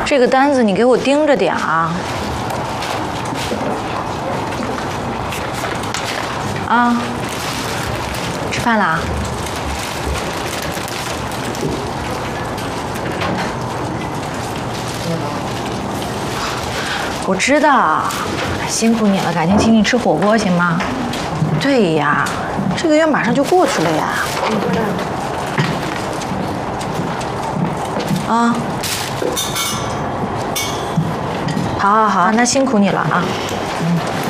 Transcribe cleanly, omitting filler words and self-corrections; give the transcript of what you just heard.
这个单子你给我盯着点啊！啊，吃饭啦？我知道，辛苦你了，改天请你吃火锅行吗？对呀，这个月马上就过去了呀。啊，好，那辛苦你了啊。